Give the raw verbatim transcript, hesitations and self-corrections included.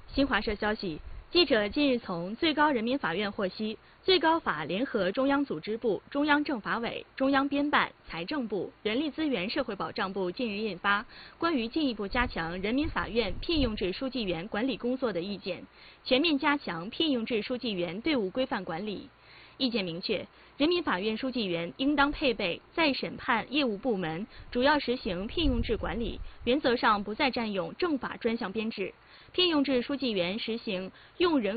新华社消息，记者近日从最高人民法院获悉，最高法联合中央组织部、中央政法委、中央编办、财政部、人力资源社会保障部近日印发《关于进一步加强人民法院聘用制书记员管理工作的意见》，全面加强聘用制书记员队伍规范管理。意见明确，人民法院书记员应当配备再审判业务部门，主要实行聘用制管理，原则上不再占用政法专项编制。聘用制书记员实行用人